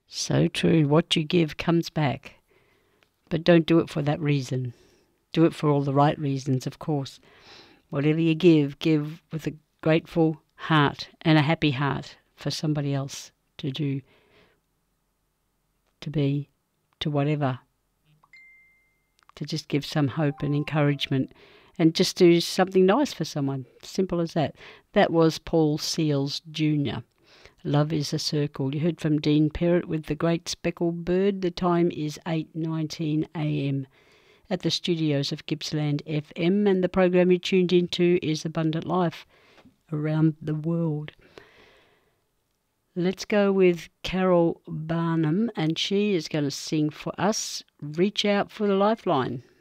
So true. What you give comes back. But don't do it for that reason. Do it for all the right reasons, of course. Whatever you give with a grateful heart and a happy heart for somebody else to do, to be, to whatever. To just give some hope and encouragement and just do something nice for someone. Simple as that. That was Paul Seals Jr. Love is a Circle. You heard from Dean Perrott with The Great Speckled Bird. The time is 8:19 a.m. at the studios of Gippsland FM, and the program you tuned into is Abundant Life Around the World. Let's go with Carol Barnum, and she is going to sing for us Reach Out for the Lifeline.